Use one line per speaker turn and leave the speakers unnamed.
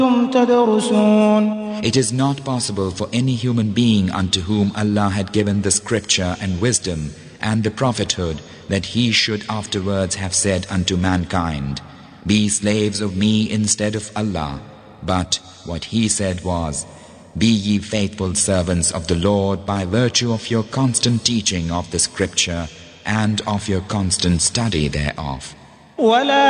تدرسون.
It is not possible for any human being unto whom Allah had given the scripture and wisdom and the prophethood that he should afterwards have said unto mankind, Be slaves of me instead of Allah. But what he said was, Be ye faithful servants of the Lord by virtue of your constant teaching of the scripture and of your constant study thereof.